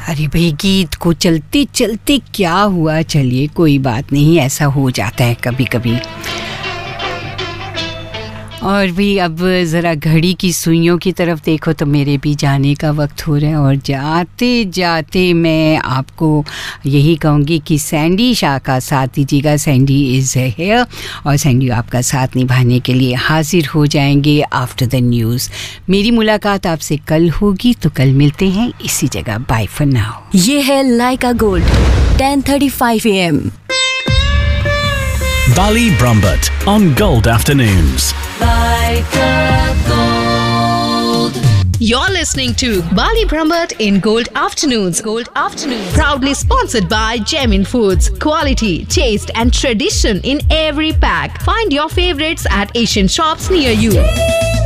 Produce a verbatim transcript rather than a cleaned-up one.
अरे भाई, गीत को चलते चलते क्या हुआ? चलिए कोई बात नहीं, ऐसा हो जाता है कभी कभी। और भी अब ज़रा घड़ी की सुइयों की तरफ देखो तो मेरे भी जाने का वक्त हो रहा है। और जाते जाते मैं आपको यही कहूँगी कि सैंडी शाह का साथ दीजिएगा। सैंडी इज़ हेयर और सैंडी आपका साथ निभाने के लिए हाजिर हो जाएंगे आफ्टर द न्यूज़। मेरी मुलाकात आपसे कल होगी, तो कल मिलते हैं इसी जगह। Bye for now. ये है लाइका gold ten thirty five A M. Bali Brumbert on Gold Afternoons. Laika Gold. You're listening to Bali Brumbert in Gold Afternoons. Gold Afternoons. Proudly sponsored by Gemin Foods. Quality, taste and tradition in every pack. Find your favorites at Asian shops near you.